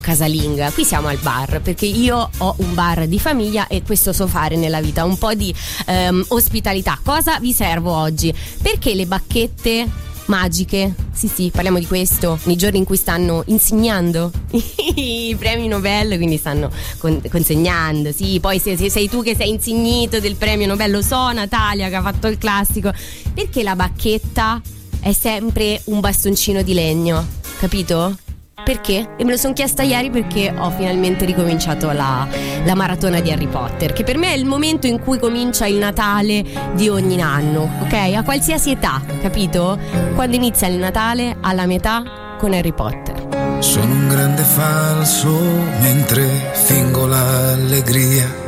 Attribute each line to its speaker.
Speaker 1: casalinga. Qui siamo al bar perché io ho un bar di famiglia e questo so fare nella vita, un po' di ospitalità. Cosa vi servo oggi? Perché le bacchette magiche, sì, parliamo di questo, nei giorni in cui stanno insegnando i premi Nobel, quindi stanno consegnando, sì, poi se sei tu che sei insignito del premio Nobel, lo so, Natalia che ha fatto il classico, perché la bacchetta è sempre un bastoncino di legno, capito? Perché? E me lo sono chiesta ieri perché ho finalmente ricominciato la maratona di Harry Potter, che per me è il momento in cui comincia il Natale di ogni anno, ok? A qualsiasi età, capito? Quando inizia il Natale alla metà con Harry Potter.
Speaker 2: Sono un grande falso mentre fingo l'allegria.